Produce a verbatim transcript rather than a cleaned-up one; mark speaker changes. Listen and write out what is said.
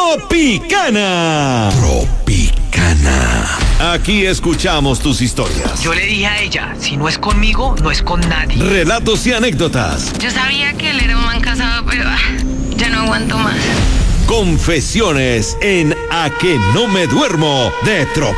Speaker 1: Tropicana. Tropicana. Aquí escuchamos tus historias.
Speaker 2: Yo le dije a ella, si no es conmigo, no es con nadie.
Speaker 1: Relatos y anécdotas.
Speaker 3: Yo sabía que él era un man casado, pero ah, ya no aguanto más.
Speaker 1: Confesiones en A que no me duermo de Tropicana.